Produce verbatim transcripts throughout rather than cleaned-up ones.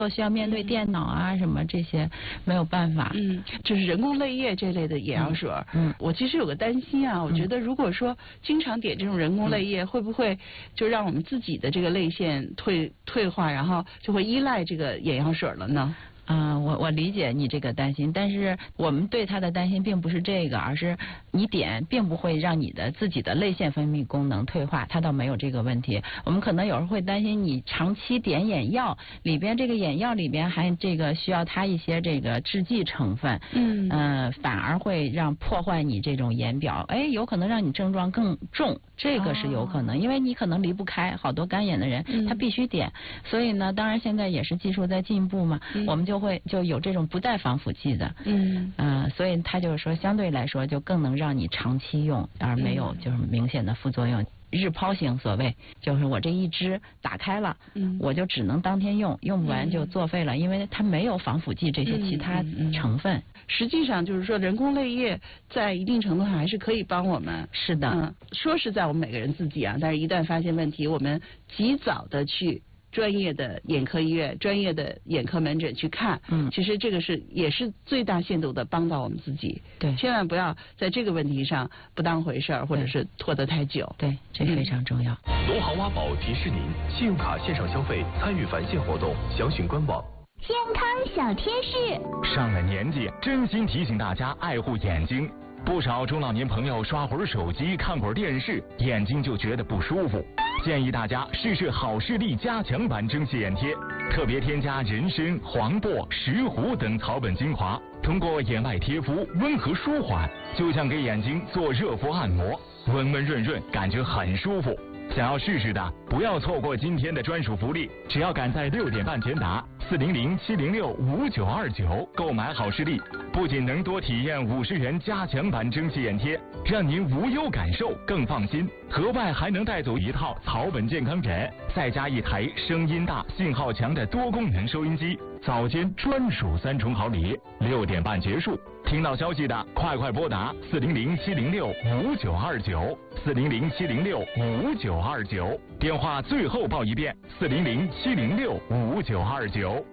需要面对电脑啊什么这些没有办法。 嗯，就是人工泪液这类的眼药水。 嗯， 我其实有个担心啊，我觉得如果说经常点这种人工泪液，嗯、会不会就让我们自己的这个泪腺退退化，然后就会依赖这个眼药水了呢？ 嗯、呃，我我理解你这个担心，但是我们对他的担心并不是这个，而是你点并不会让你的自己的泪腺分泌功能退化，它倒没有这个问题。我们可能有时候会担心你长期点眼药，里边这个眼药里边还这个需要它一些这个制剂成分，嗯呃，反而会让破坏你这种眼表，哎，有可能让你症状更重，这个是有可能，哦、因为你可能离不开，好多干眼的人、嗯、他必须点，所以呢，当然现在也是技术在进步嘛，嗯、我们就会就有这种不带防腐剂的，嗯呃，所以他就是说相对来说就更能让你长期用，而没有就是明显的副作用。日抛型所谓就是我这一支打开了，嗯，我就只能当天用，用不完就作废了，嗯、因为它没有防腐剂这些其他成分。嗯嗯嗯、 实际上就是说，人工泪液在一定程度上还是可以帮我们。 是的， 嗯，说是在我们每个人自己啊，但是一旦发现问题，我们及早的去专业的眼科医院、专业的眼科门诊去看，嗯，其实这个是也是最大限度的帮到我们自己。 对， 千万不要在这个问题上不当回事儿，或者是拖得太久。 对，这非常重要。 农行挖宝提示您：信用卡线上消费参与返现活动，详询官网。 健康小贴士。 上了年纪，真心提醒大家爱护眼睛。不少中老年朋友刷会儿手机、看会儿电视，眼睛就觉得不舒服。建议大家试试好视力加强版蒸汽眼贴，特别添加人参、黄柏、石斛等草本精华，通过眼外贴敷温和舒缓，就像给眼睛做热敷按摩，温温润润，感觉很舒服。想要试试的，不要错过今天的专属福利，只要赶在六点半前打四零零七零六五九二九购买好视力，不仅能多体验五十元加强版蒸汽眼贴，让您无忧感受更放心，额外还能带走一套草本健康枕，再加一台声音大、信号强的多功能收音机，早间专属三重好礼。六点半结束，听到消息的快快拨打四零零七零六五九二九四零零七零六五九二九，电话最后报一遍四零零七零六五九二九。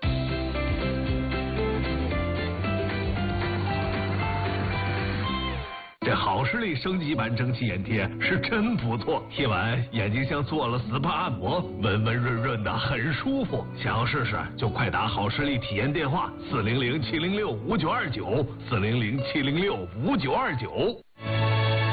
这好视力升级版蒸汽眼贴是真不错，贴完眼睛像做了 S P A 按摩，温温润润的，很舒服。想要试试就快打好视力体验电话四零零七零六五九二九四零零七零六五九二九。